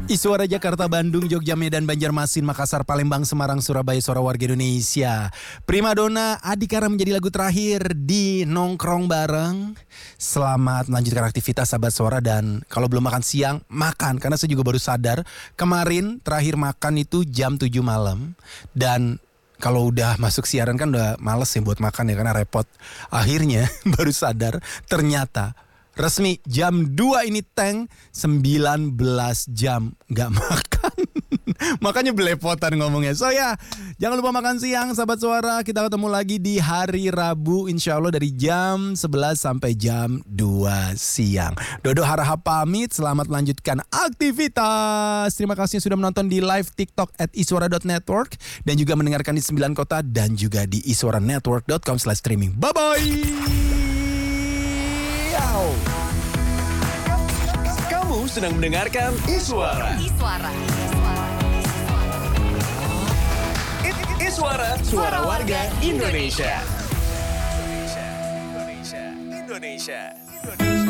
Suara Jakarta, Bandung, Jogja, Medan, Banjarmasin, Makassar, Palembang, Semarang, Surabaya, suara warga Indonesia. Primadona Adhikara menjadi lagu terakhir di Nongkrong Bareng. Selamat melanjutkan aktivitas sahabat suara, dan kalau belum makan siang, makan. Karena saya juga baru sadar, kemarin terakhir makan itu jam 7 malam. Dan kalau udah masuk siaran kan udah males ya buat makan ya, karena repot. Akhirnya baru sadar ternyata resmi jam 2 ini Tank 19 jam gak makan. Makanya belepotan ngomongnya. So ya, jangan lupa makan siang sahabat suara. Kita ketemu lagi di hari Rabu insya Allah dari jam 11 sampai jam 2 siang. Dodo Harahap pamit, selamat melanjutkan aktivitas. Terima kasih yang sudah menonton di live TikTok @iswara.network dan juga mendengarkan di 9 kota dan juga di iswaranetwork.com/streaming. Bye-bye. Kamu sedang mendengarkan Iswara. Iswara, suara warga Indonesia. Indonesia.